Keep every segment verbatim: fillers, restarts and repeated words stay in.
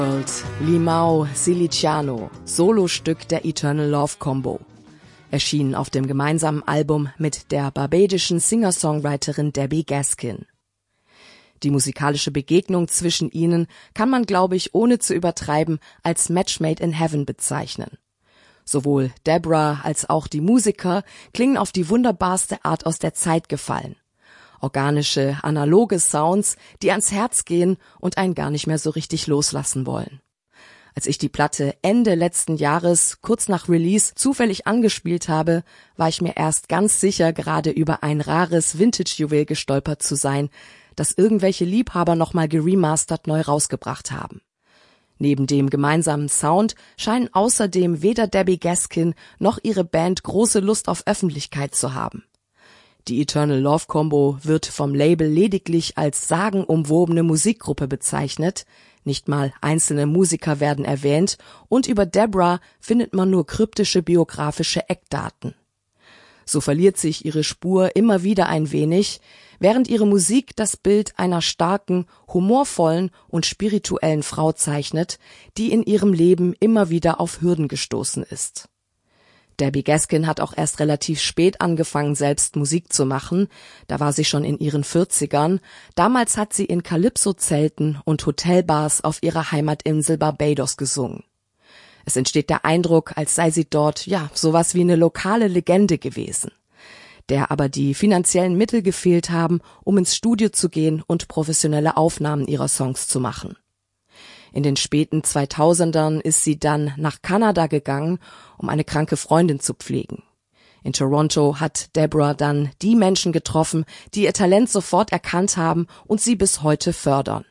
Limao Siliciano, Solostück der Eternal Love Combo. Erschienen auf dem gemeinsamen Album mit der barbadischen Singer-Songwriterin Debbie Gaskin. Die musikalische Begegnung zwischen ihnen kann man, glaube ich, ohne zu übertreiben, als Match made in heaven bezeichnen. Sowohl Deborah als auch die Musiker klingen auf die wunderbarste Art aus der Zeit gefallen. Organische, analoge Sounds, die ans Herz gehen und einen gar nicht mehr so richtig loslassen wollen. Als ich die Platte Ende letzten Jahres, kurz nach Release, zufällig angespielt habe, war ich mir erst ganz sicher, gerade über ein rares Vintage-Juwel gestolpert zu sein, das irgendwelche Liebhaber nochmal geremastert neu rausgebracht haben. Neben dem gemeinsamen Sound scheinen außerdem weder Debbie Gaskin noch ihre Band große Lust auf Öffentlichkeit zu haben. Die Eternal Love Combo wird vom Label lediglich als sagenumwobene Musikgruppe bezeichnet, nicht mal einzelne Musiker werden erwähnt und über Deborah findet man nur kryptische biografische Eckdaten. So verliert sich ihre Spur immer wieder ein wenig, während ihre Musik das Bild einer starken, humorvollen und spirituellen Frau zeichnet, die in ihrem Leben immer wieder auf Hürden gestoßen ist. Debbie Gaskin hat auch erst relativ spät angefangen, selbst Musik zu machen. Da war sie schon in ihren vierzigern. Damals hat sie in Calypso-Zelten und Hotelbars auf ihrer Heimatinsel Barbados gesungen. Es entsteht der Eindruck, als sei sie dort, ja, sowas wie eine lokale Legende gewesen, der aber die finanziellen Mittel gefehlt haben, um ins Studio zu gehen und professionelle Aufnahmen ihrer Songs zu machen. In den späten zweitausendern ist sie dann nach Kanada gegangen, um eine kranke Freundin zu pflegen. In Toronto hat Deborah dann die Menschen getroffen, die ihr Talent sofort erkannt haben und sie bis heute fördern.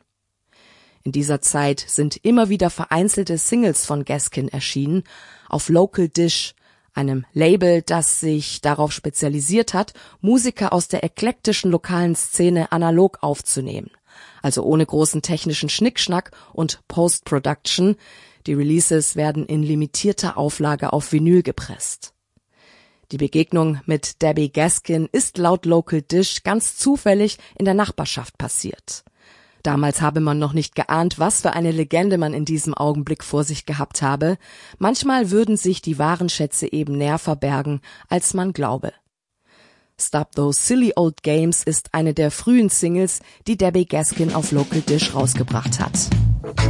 In dieser Zeit sind immer wieder vereinzelte Singles von Gaskin erschienen, auf Local Dish, einem Label, das sich darauf spezialisiert hat, Musiker aus der eklektischen lokalen Szene analog aufzunehmen. Also ohne großen technischen Schnickschnack und Post-Production. Die Releases werden in limitierter Auflage auf Vinyl gepresst. Die Begegnung mit Debbie Gaskin ist laut Local Dish ganz zufällig in der Nachbarschaft passiert. Damals habe man noch nicht geahnt, was für eine Legende man in diesem Augenblick vor sich gehabt habe. Manchmal würden sich die wahren Schätze eben näher verbergen, als man glaube. Stop Those Silly Old Games ist eine der frühen Singles, die Debbie Gaskin auf Local Dish rausgebracht hat.